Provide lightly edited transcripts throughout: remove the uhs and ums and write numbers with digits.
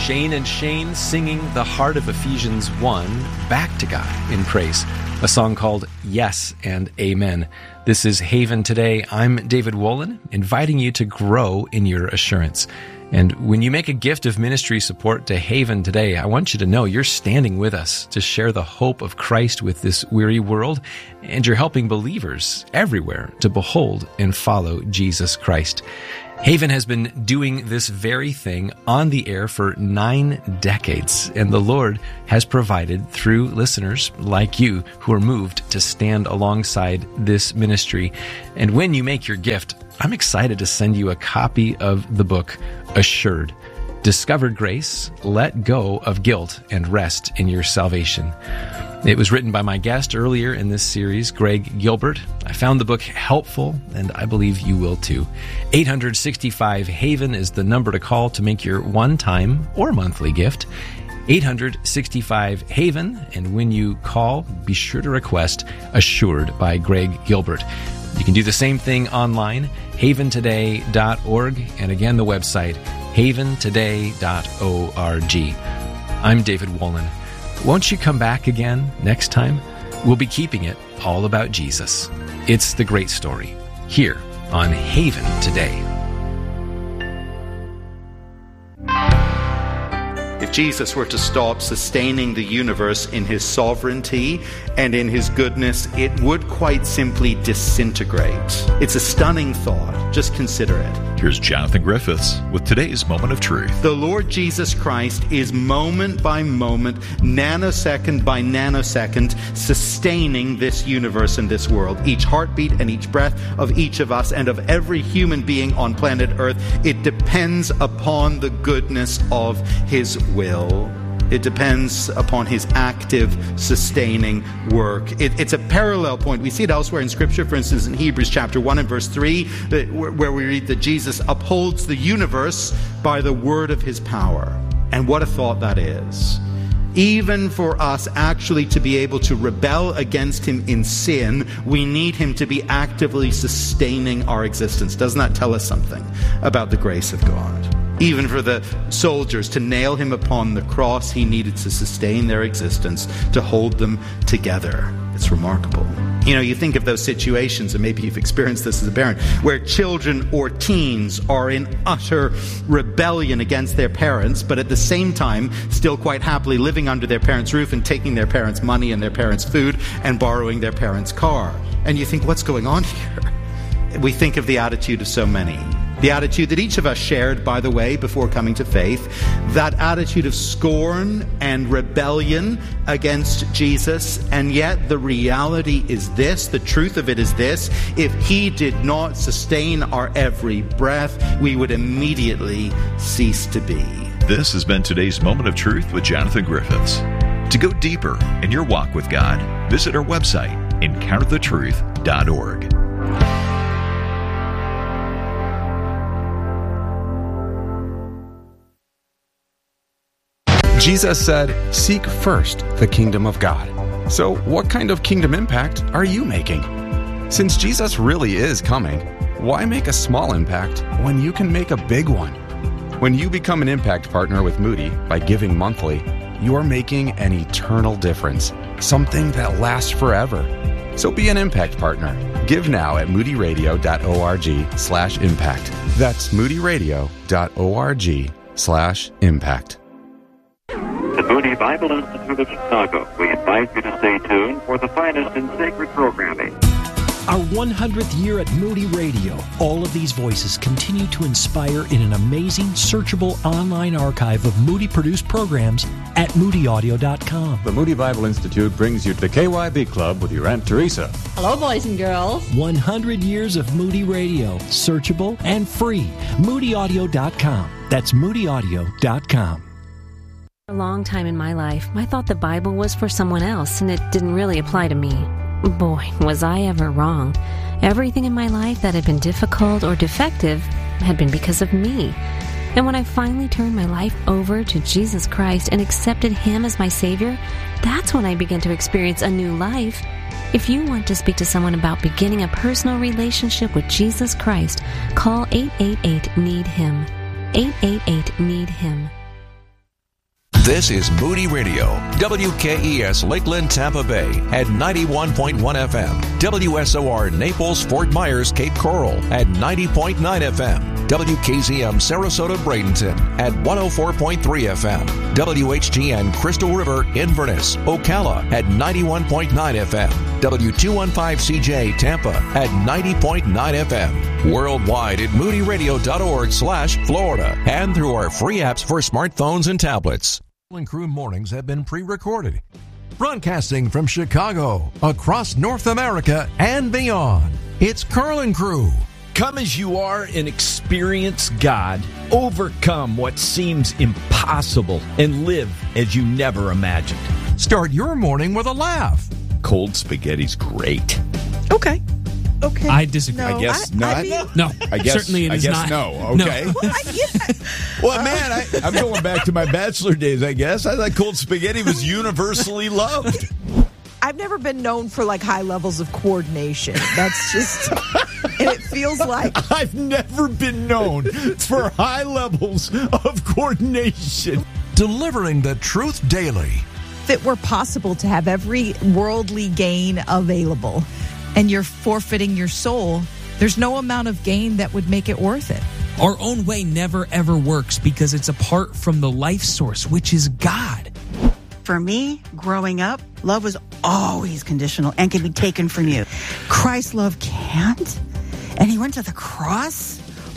Shane and Shane singing the heart of Ephesians 1 back to God in praise. A song called Yes and Amen. This is Haven Today. I'm David Wolin, inviting you to grow in your assurance. And when you make a gift of ministry support to Haven Today, I want you to know you're standing with us to share the hope of Christ with this weary world, and you're helping believers everywhere to behold and follow Jesus Christ. Haven has been doing this very thing on the air for 9 decades, and the Lord has provided through listeners like you who are moved to stand alongside this ministry. And when you make your gift, I'm excited to send you a copy of the book, Assured. Discover grace, let go of guilt, and rest in your salvation. It was written by my guest earlier in this series, Greg Gilbert. I found the book helpful, and I believe you will too. 865-HAVEN is the number to call to make your one-time or monthly gift. 865-HAVEN, and when you call, be sure to request Assured by Greg Gilbert. You can do the same thing online, haventoday.org, and again, the website, haventoday.org. I'm David Wolin. Won't you come back again next time? We'll be keeping it all about Jesus. It's the great story here on Haven Today. If Jesus were to stop sustaining the universe in his sovereignty and in his goodness, it would quite simply disintegrate. It's a stunning thought. Just consider it. Here's Jonathan Griffiths with today's Moment of Truth. The Lord Jesus Christ is moment by moment, nanosecond by nanosecond, sustaining this universe and this world. Each heartbeat and each breath of each of us and of every human being on planet Earth, it depends upon the goodness of his will. It depends upon his active, sustaining work. It's a parallel point. We see it elsewhere in Scripture, for instance, in Hebrews chapter 1 and verse 3, where we read that Jesus upholds the universe by the word of his power. And what a thought that is. Even for us actually to be able to rebel against him in sin, we need him to be actively sustaining our existence. Doesn't that tell us something about the grace of God? Even for the soldiers to nail him upon the cross, he needed to sustain their existence, to hold them together. It's remarkable. You know, you think of those situations, and maybe you've experienced this as a parent, where children or teens are in utter rebellion against their parents, but at the same time, still quite happily living under their parents' roof and taking their parents' money and their parents' food and borrowing their parents' car. And you think, what's going on here? We think of the attitude of so many. The attitude that each of us shared, by the way, before coming to faith, that attitude of scorn and rebellion against Jesus. And yet the reality is this, the truth of it is this: if he did not sustain our every breath, we would immediately cease to be. This has been today's Moment of Truth with Jonathan Griffiths. To go deeper in your walk with God, visit our website, encounterthetruth.org. Jesus said, "Seek first the kingdom of God." So what kind of kingdom impact are you making? Since Jesus really is coming, why make a small impact when you can make a big one? When you become an impact partner with Moody by giving monthly, you're making an eternal difference, something that lasts forever. So be an impact partner. Give now at moodyradio.org/impact. That's moodyradio.org/impact. The Moody Bible Institute of Chicago. We invite you to stay tuned for the finest in sacred programming. Our 100th year at Moody Radio. All of these voices continue to inspire in an amazing, searchable online archive of Moody-produced programs at moodyaudio.com. The Moody Bible Institute brings you the KYB Club with your Aunt Teresa. Hello, boys and girls. 100 years of Moody Radio. Searchable and free. moodyaudio.com. That's moodyaudio.com. For a long time in my life, I thought the Bible was for someone else, and it didn't really apply to me. Boy, was I ever wrong. Everything in my life that had been difficult or defective had been because of me. And when I finally turned my life over to Jesus Christ and accepted Him as my Savior, that's when I began to experience a new life. If you want to speak to someone about beginning a personal relationship with Jesus Christ, call 888-NEED-HIM. 888-NEED-HIM. This is Moody Radio, WKES Lakeland, Tampa Bay at 91.1 FM, WSOR Naples, Fort Myers, Cape Coral at 90.9 FM, WKZM Sarasota, Bradenton at 104.3 FM, WHGN Crystal River, Inverness, Ocala at 91.9 FM, W215CJ Tampa at 90.9 FM, worldwide at moodyradio.org/Florida, and through our free apps for smartphones and tablets. Crew mornings have been pre-recorded. Broadcasting from Chicago, across North America, and beyond, it's Carlin Crew. Come as you are and experience God. Overcome what seems impossible and live as you never imagined. Start your morning with a laugh. Cold spaghetti's great. Okay. I disagree. No, I guess not. No. I guess, Certainly it is not. No. Okay. No. Well, man, I'm going back to my bachelor days, I guess. I thought cold spaghetti was universally loved. I've never been known for like high levels of coordination. That's just, and it feels like I've never been known for high levels of coordination. Delivering the truth daily. if it were possible to have every worldly gain available and you're forfeiting your soul, there's no amount of gain that would make it worth it. Our own way never ever works because it's apart from the life source, which is God. For me, growing up, love was always conditional and can be taken from you. Christ's love can't. And he went to the cross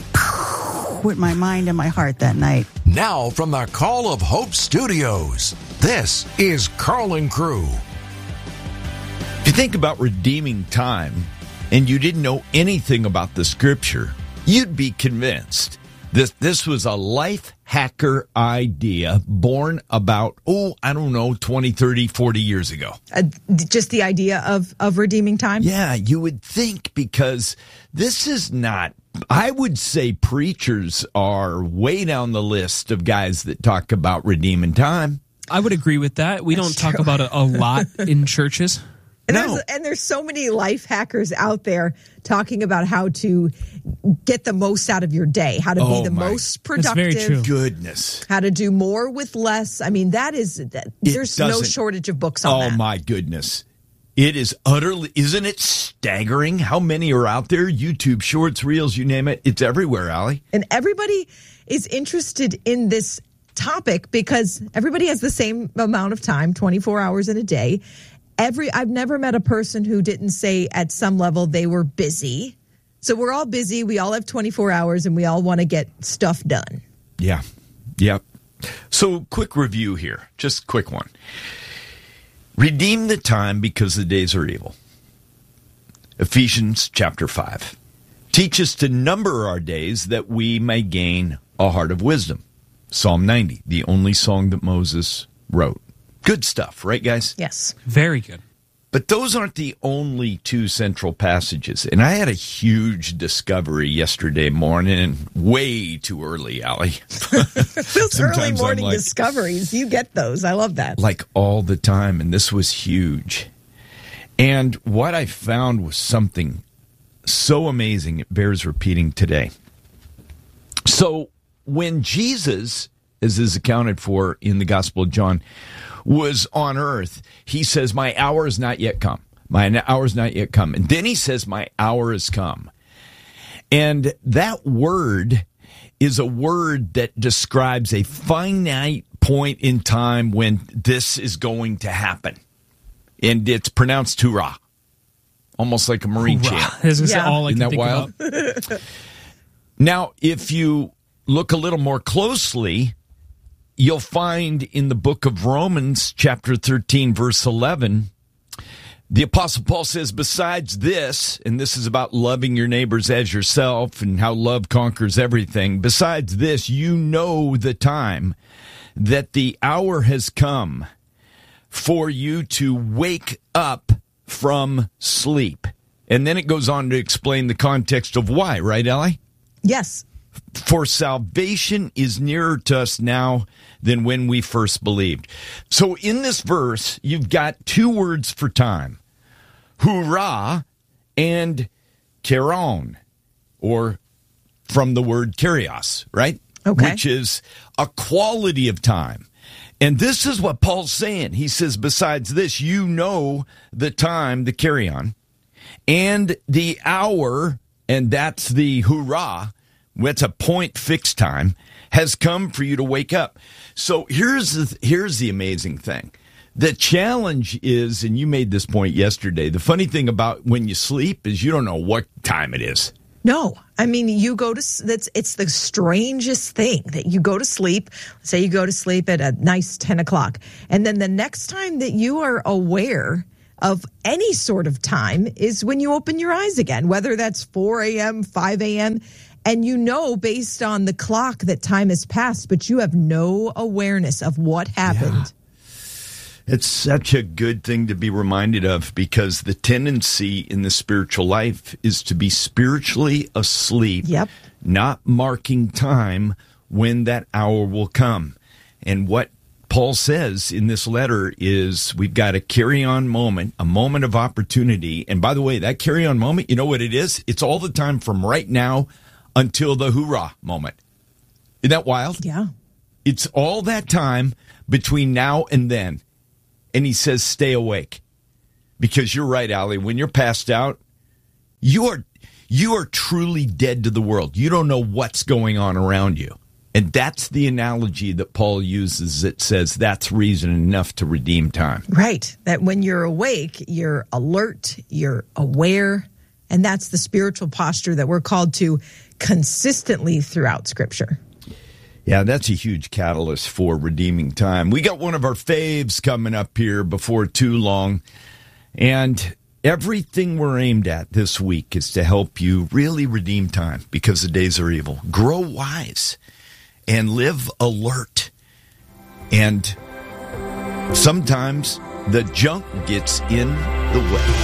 with my mind and my heart that night. Now from the Call of Hope Studios, this is Carlin Crew. If you think about redeeming time and you didn't know anything about the scripture, you'd be convinced this was a life hacker idea born about, 20, 30, 40 years ago. Just the idea of redeeming time? Yeah, you would think, because this is not, I would say preachers are way down the list of guys that talk about redeeming time. I would agree with that. We don't talk about it a lot in churches. And there's so many life hackers out there talking about how to get the most out of your day, how to be the most productive. That's very true. Goodness. How to do more with less. I mean, there's no shortage of books on that. Oh, my goodness. It is utterly, isn't it staggering how many are out there? YouTube, shorts, reels, you name it. It's everywhere, Allie. And everybody is interested in this topic because everybody has the same amount of time, 24 hours in a day. I've never met a person who didn't say at some level they were busy. So we're all busy. We all have 24 hours and we all want to get stuff done. Yeah. Yep. So quick review here. Just a quick one. Redeem the time because the days are evil. Ephesians chapter 5. Teach us to number our days that we may gain a heart of wisdom. Psalm 90, the only song that Moses wrote. Good stuff, right, guys? Yes. Very good. But those aren't the only two central passages. And I had a huge discovery yesterday morning, way too early, Allie. Those early morning discoveries, you get those. I love that. Like all the time, and this was huge. And what I found was something so amazing, it bears repeating today. So when Jesus, as is accounted for in the Gospel of John, was on earth, he says, my hour is not yet come. My hour is not yet come. And then he says, my hour has come. And that word is a word that describes a finite point in time when this is going to happen. And it's pronounced hoorah. Almost like a Marine chant. This is all I can Isn't that think wild? about. Now, if you look a little more closely, you'll find in the book of Romans, chapter 13, verse 11, the Apostle Paul says, besides this, and this is about loving your neighbors as yourself and how love conquers everything, besides this, you know the time that the hour has come for you to wake up from sleep. And then it goes on to explain the context of why, right, Ellie? Yes. For salvation is nearer to us now than when we first believed. So in this verse, you've got two words for time, hoorah and keron, or from the word kyrios, right? Okay. Which is a quality of time. And this is what Paul's saying. He says, besides this, you know the time, the carry-on, and the hour, and that's the hurrah, that's a point fixed time, has come for you to wake up. So here's the amazing thing. The challenge is, and you made this point yesterday, the funny thing about when you sleep is you don't know what time it is. No, I mean, it's the strangest thing that you go to sleep. Say you go to sleep at a nice 10 o'clock. And then the next time that you are aware of any sort of time is when you open your eyes again, whether that's 4 a.m., 5 a.m., and you know based on the clock that time has passed, but you have no awareness of what happened. Yeah. It's such a good thing to be reminded of, because the tendency in the spiritual life is to be spiritually asleep, not marking time when that hour will come. And what Paul says in this letter is we've got a carry-on moment, a moment of opportunity. And by the way, that carry-on moment, you know what it is? It's all the time from right now until the hoorah moment. Isn't that wild? Yeah. It's all that time between now and then. And he says, stay awake. Because you're right, Allie, when you're passed out, you are truly dead to the world. You don't know what's going on around you. And that's the analogy that Paul uses that says that's reason enough to redeem time. Right. That when you're awake, you're alert, you're aware. And that's the spiritual posture that we're called to consistently throughout Scripture. Yeah, that's a huge catalyst for redeeming time. We got one of our faves coming up here before too long. And everything we're aimed at this week is to help you really redeem time, because the days are evil. Grow wise and live alert. And sometimes the junk gets in the way.